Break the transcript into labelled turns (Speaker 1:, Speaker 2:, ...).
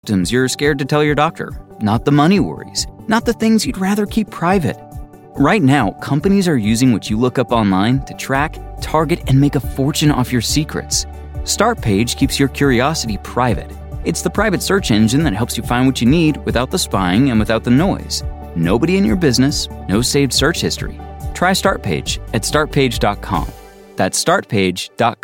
Speaker 1: symptoms you're scared to tell your doctor, not the money worries, not the things you'd rather keep private. Right now, companies are using what you look up online to track, target, and make a fortune off your secrets. Startpage keeps your curiosity private. It's the private search engine that helps you find what you need without the spying and without the noise. Nobody in your business, no saved search history. Try Startpage at startpage.com. That's startpage.com.